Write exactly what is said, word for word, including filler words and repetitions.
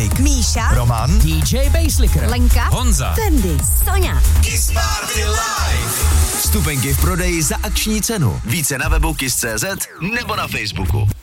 Míša, Roman, D J Basslicker, Lenka, Honza, Fendi, Soňa. Kiss Party Live. Vstupenky v prodeji za akční cenu. Více na webu kiss tečka cé zet nebo na Facebooku.